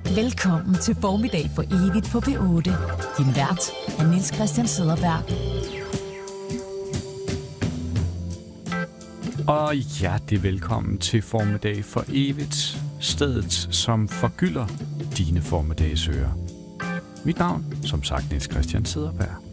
Velkommen til Formiddag for evigt på P8. Din vært er Niels Christian Cederberg. Og hjertelig velkommen til Formiddag for evigt, stedet som forgylder dine formiddagsører. Mit navn, som sagt, Niels Christian Cederberg.